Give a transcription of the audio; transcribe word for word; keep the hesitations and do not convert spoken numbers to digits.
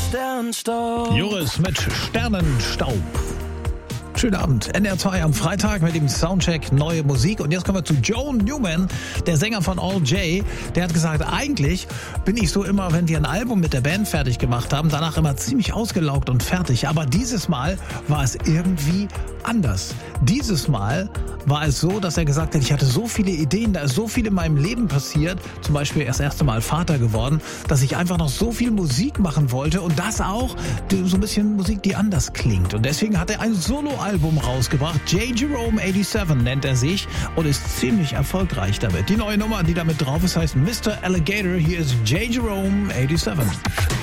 Sternstaub. Joris mit Sternenstaub. Schönen Abend. N R zwei am Freitag mit dem Soundcheck Neue Musik. Und jetzt kommen wir zu Joe Newman, der Sänger von All J. Der hat gesagt, eigentlich bin ich so immer, wenn wir ein Album mit der Band fertig gemacht haben, danach immer ziemlich ausgelaugt und fertig. Aber dieses Mal war es irgendwie anders. Dieses Mal war es so, dass er gesagt hat, ich hatte so viele Ideen, da ist so viel in meinem Leben passiert, zum Beispiel erst das erste Mal Vater geworden, dass ich einfach noch so viel Musik machen wollte und das auch so ein bisschen Musik, die anders klingt. Und deswegen hat er ein Solo-Album rausgebracht, J. Jerome siebenundachtzig nennt er sich und ist ziemlich erfolgreich damit. Die neue Nummer, die damit drauf ist, heißt Mister Alligator. Hier ist J. Jerome siebenundachtzig.